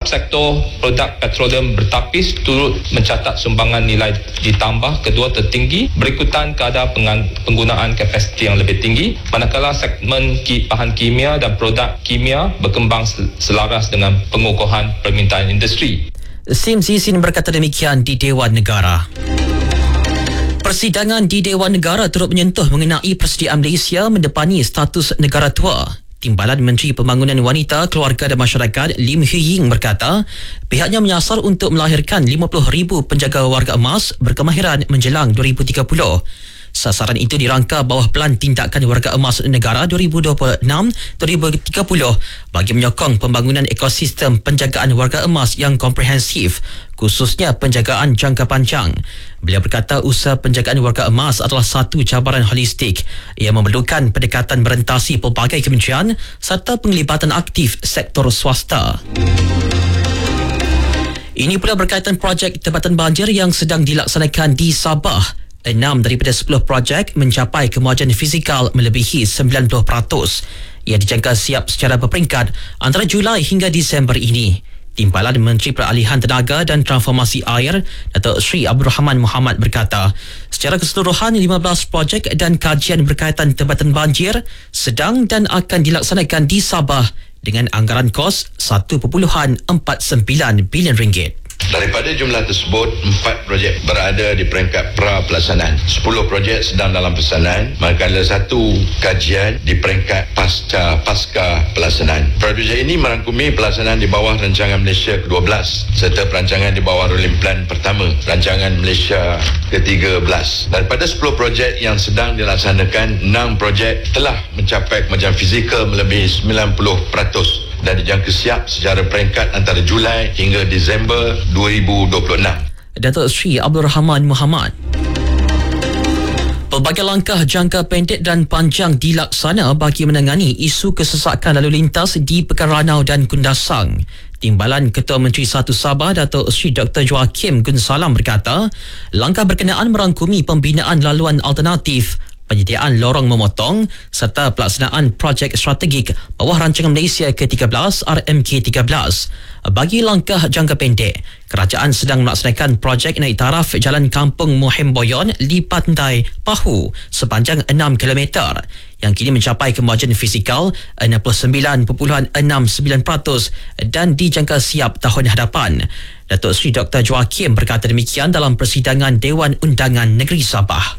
Sektor produk petroleum bertapis turut mencatat sumbangan nilai ditambah kedua tertinggi berikutan kadar penggunaan kapasiti yang lebih tinggi, manakala segmen bahan kimia dan produk kimia berkembang selaras dengan pengukuhan permintaan industri. Sim Zizin berkata demikian di Dewan Negara. Persidangan di Dewan Negara turut menyentuh mengenai persediaan Malaysia mendepani status negara tua. Timbalan Menteri Pembangunan Wanita, Keluarga dan Masyarakat Lim Hui Ying berkata pihaknya menyasar untuk melahirkan 50,000 penjaga warga emas berkemahiran menjelang 2030. Sasaran itu dirangka bawah Pelan Tindakan Warga Emas Negara 2026-2030 bagi menyokong pembangunan ekosistem penjagaan warga emas yang komprehensif, khususnya penjagaan jangka panjang. Beliau berkata usaha penjagaan warga emas adalah satu cabaran holistik yang memerlukan pendekatan merentasi pelbagai kementerian serta penglibatan aktif sektor swasta. Ini pula berkaitan projek Tempatan Banjir yang sedang dilaksanakan di Sabah. 6 daripada 10 projek mencapai kemajuan fizikal melebihi 90%. Ia dijangka siap secara berperingkat antara Julai hingga Disember ini. Timbalan Menteri Peralihan Tenaga dan Transformasi Air, Datuk Seri Abdul Rahman Muhammad berkata, secara keseluruhan 15 projek dan kajian berkaitan tempatan banjir sedang dan akan dilaksanakan di Sabah dengan anggaran kos RM1.49 bilion. Daripada jumlah tersebut, 4 projek berada di peringkat pra-pelaksanaan, 10 projek sedang dalam pelaksanaan, manakala 1 kajian di peringkat pasca pelaksanaan. Projek ini merangkumi pelaksanaan di bawah Rancangan Malaysia ke-12 serta perancangan di bawah Rolling Plan pertama, Rancangan Malaysia ke-13. Daripada 10 projek yang sedang dilaksanakan, 6 projek telah mencapai kemajuan fizikal melebihi 90% dan dijangka siap secara peringkat antara Julai hingga Disember 2026. Datuk Seri Abdul Rahman Muhammad. Pelbagai langkah jangka pendek dan panjang dilaksana bagi menangani isu kesesakan lalu lintas di Pekan Ranau dan Kundasang. Timbalan Ketua Menteri Satu Sabah Datuk Seri Dr. Joaquim Gunsalam berkata, langkah berkenaan merangkumi pembinaan laluan alternatif, penyediaan lorong memotong serta pelaksanaan projek strategik bawah Rancangan Malaysia ke-13 RMK-13. Bagi langkah jangka pendek, kerajaan sedang melaksanakan projek naik taraf Jalan Kampung Muhim Boyon Li Pantai Pahu sepanjang 6 km yang kini mencapai kemajuan fizikal 69.69% dan dijangka siap tahun hadapan. Datuk Seri Dr. Joaquim berkata demikian dalam persidangan Dewan Undangan Negeri Sabah.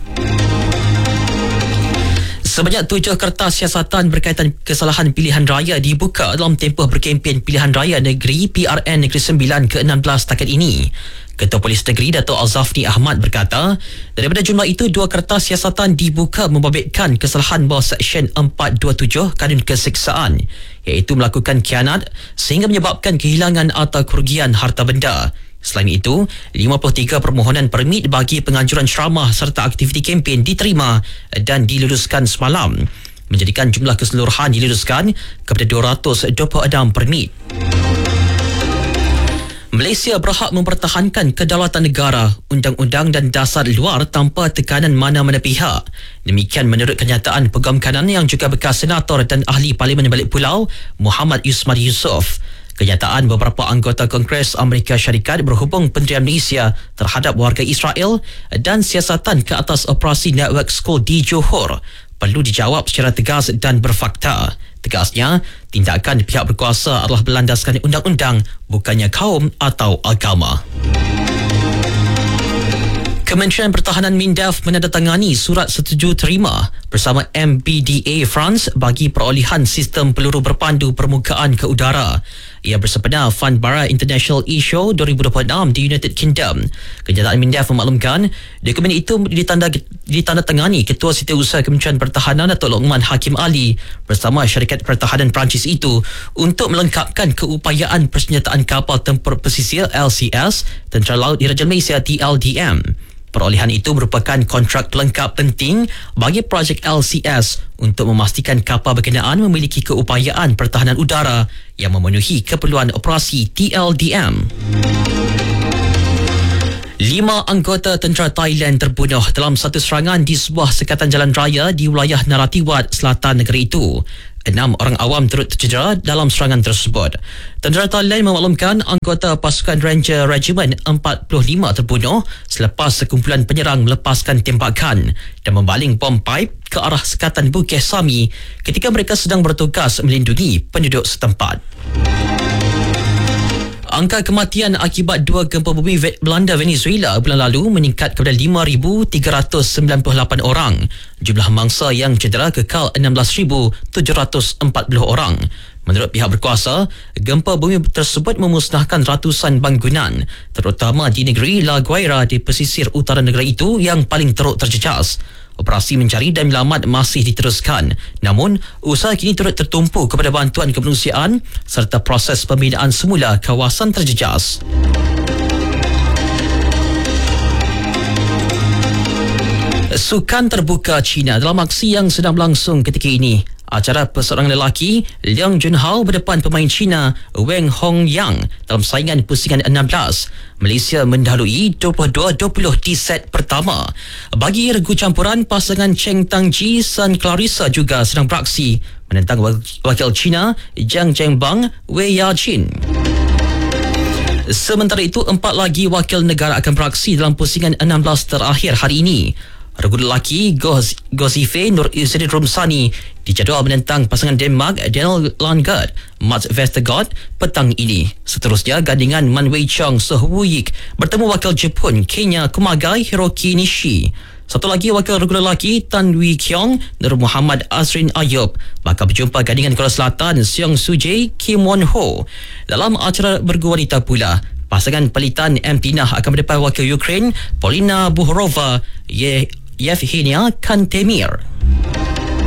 Sebanyak 7 kertas siasatan berkaitan kesalahan pilihan raya dibuka dalam tempoh berkempen pilihan raya negeri PRN Negeri Sembilan ke-16 setakat ini. Ketua Polis Negeri Datuk Al-Zafni Ahmad berkata, daripada jumlah itu 2 kertas siasatan dibuka membabitkan kesalahan bawah Seksyen 427 Kanun Keseksaan, iaitu melakukan khianat sehingga menyebabkan kehilangan atau kerugian harta benda. Selain itu, 53 permohonan permit bagi penganjuran ceramah serta aktiviti kempen diterima dan diluluskan semalam, menjadikan jumlah keseluruhan diluluskan kepada 226 permit. Malaysia berhak mempertahankan kedaulatan negara, undang-undang dan dasar luar tanpa tekanan mana-mana pihak. Demikian menurut kenyataan Peguam Kanan yang juga bekas senator dan ahli Parlimen Balik Pulau, Muhammad Yusmar Yusof. Kenyataan beberapa anggota Kongres Amerika Syarikat berhubung pendirian Malaysia terhadap warga Israel dan siasatan ke atas operasi network school di Johor perlu dijawab secara tegas dan berfakta. Tegasnya, tindakan pihak berkuasa adalah berlandaskan undang-undang, bukannya kaum atau agama. Kementerian Pertahanan MINDEF menandatangani surat setuju terima bersama MBDA France bagi perolehan sistem peluru berpandu permukaan ke udara. Ia bersempena Fund Bara International E-Show 2026 di United Kingdom. Kenyataan MINDEF memaklumkan dokumen itu ditandatangani Ketua Setiausaha Kementerian Pertahanan Datuk Lokman Hakim Ali bersama syarikat pertahanan Perancis itu untuk melengkapkan keupayaan persenjataan kapal tempur pesisir LCS Tentera Laut Diraja Malaysia TLDM. Perolehan itu merupakan kontrak pelengkap penting bagi projek LCS untuk memastikan kapal berkenaan memiliki keupayaan pertahanan udara yang memenuhi keperluan operasi TLDM. 5 anggota tentera Thailand terbunuh dalam satu serangan di sebuah sekatan jalan raya di wilayah Narathiwat, selatan negeri itu. 6 orang awam turut tercedera dalam serangan tersebut. Tentera Thailand memaklumkan anggota pasukan Ranger Regiment 45 terbunuh selepas sekumpulan penyerang melepaskan tembakan dan membaling bom pipe ke arah sekatan Bukit Sami ketika mereka sedang bertugas melindungi penduduk setempat. Angka kematian akibat 2 gempa bumi melanda Venezuela bulan lalu meningkat kepada 5,398 orang. Jumlah mangsa yang cedera kekal 16,740 orang. Menurut pihak berkuasa, gempa bumi tersebut memusnahkan ratusan bangunan, terutama di negeri La Guaira di pesisir utara negara itu yang paling teruk terjejas. Operasi mencari dan menyelamat masih diteruskan. Namun, usaha kini turut tertumpu kepada bantuan kemanusiaan serta proses pembinaan semula kawasan terjejas. Sukan terbuka China dalam aksi yang sedang berlangsung ketika ini. Acara perseorangan lelaki, Liang Junhao berdepan pemain China Wang Hongyang dalam saingan pusingan 16. Malaysia mendahului 22-20 di set pertama. Bagi regu campuran, pasangan Cheng Tangji dan Clarissa juga sedang beraksi menentang wakil China Zhang Zhengbang Wei Yajin. Sementara itu, 4 lagi wakil negara akan beraksi dalam pusingan 16 terakhir hari ini. Regu lelaki Gozife Nur Izzadin Rumsani dijadual menentang pasangan Denmark Daniel Landgaard Mats Vestergaard petang ini. Seterusnya, gandingan Man Wei Chong Soh Woo-yik bertemu wakil Jepun Kenya Kumagai Hiroki Nishi. Satu lagi wakil regu lelaki Tan Wee Kiong Nur Muhammad Azrin Ayub bakal berjumpa gandingan Korea Selatan Seong Soo-jae Kim Won-ho. Dalam acara bergu wanita pula, pasangan pelitan Mtinah akan berdepan wakil Ukraine Polina Buhorova Yevgenia Kantemir.